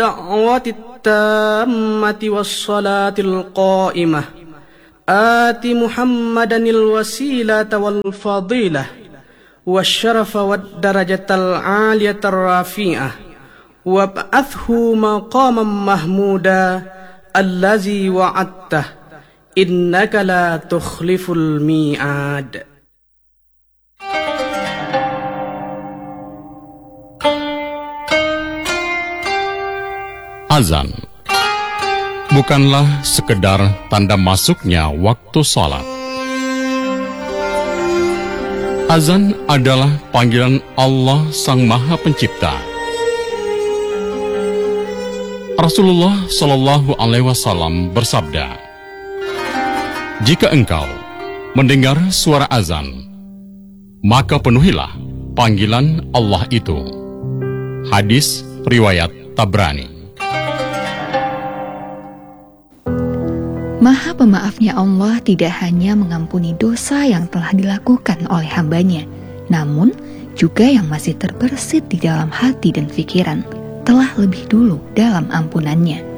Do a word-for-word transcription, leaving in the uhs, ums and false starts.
الدعوة التامة والصلاة القائمة آت محمدا الوسيلة والفضيلة والشرف والدرجة العالية الرفيعة وابعثه مقاما محمودا الذي وعدته إنك لا تخلف الميعاد. Azan bukanlah sekedar tanda masuknya waktu sholat. Azan adalah panggilan Allah Sang Maha Pencipta. Rasulullah Shallallahu Alaihi Wasallam bersabda, "Jika engkau mendengar suara azan, maka penuhilah panggilan Allah itu." Hadis riwayat Tabrani. Maha pemaafnya Allah tidak hanya mengampuni dosa yang telah dilakukan oleh hambanya, namun juga yang masih terbersit di dalam hati dan pikiran, telah lebih dulu dalam ampunannya.